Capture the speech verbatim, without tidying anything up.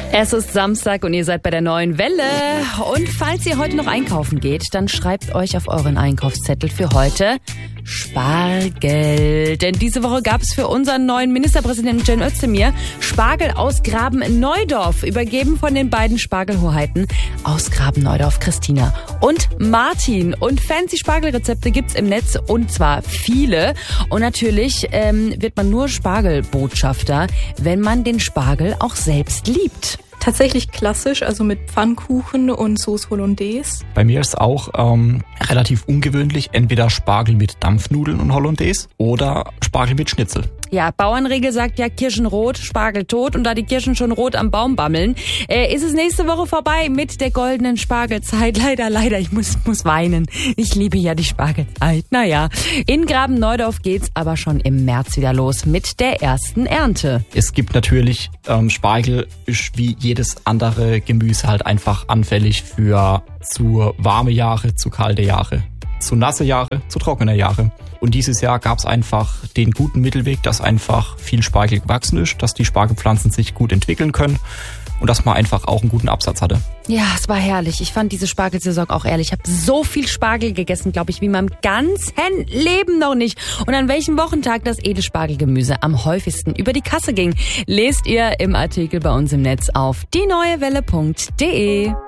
Es ist Samstag und ihr seid bei der Neuen Welle. Und falls ihr heute noch einkaufen geht, dann schreibt euch auf euren Einkaufszettel für heute Spargel. Denn diese Woche gab es für unseren neuen Ministerpräsidenten Cem Özdemir Spargel aus Graben-Neudorf, übergeben von den beiden Spargelhoheiten aus Graben-Neudorf, Christina und Martin. Und fancy Spargelrezepte gibt's im Netz, und zwar viele. Und natürlich ähm, wird man nur Spargelbotschafter, wenn man den Spargel auch selbst liebt. Tatsächlich klassisch, also mit Pfannkuchen und Sauce Hollandaise. Bei mir ist auch ähm, relativ ungewöhnlich, entweder Spargel mit Dampfnudeln und Hollandaise oder Spargel mit Schnitzel. Ja, Bauernregel sagt ja Kirschenrot, Spargel tot, und da die Kirschen schon rot am Baum bammeln, äh, ist es nächste Woche vorbei mit der goldenen Spargelzeit. Leider, leider, ich muss, muss weinen. Ich liebe ja die Spargelzeit. Naja, in Graben-Neudorf geht's aber schon im März wieder los mit der ersten Ernte. Es gibt natürlich, ähm, Spargel ist wie jedes andere Gemüse halt einfach anfällig für zu warme Jahre, zu kalte Jahre, zu nasse Jahre, zu trockene Jahre. Und dieses Jahr gab es einfach den guten Mittelweg, dass einfach viel Spargel gewachsen ist, dass die Spargelpflanzen sich gut entwickeln können und dass man einfach auch einen guten Absatz hatte. Ja, es war herrlich. Ich fand diese Spargelsaison auch ehrlich. Ich habe so viel Spargel gegessen, glaube ich, wie meinem ganzen Leben noch nicht. Und an welchem Wochentag das Edelspargelgemüse am häufigsten über die Kasse ging, lest ihr im Artikel bei uns im Netz auf die neue welle punkt de.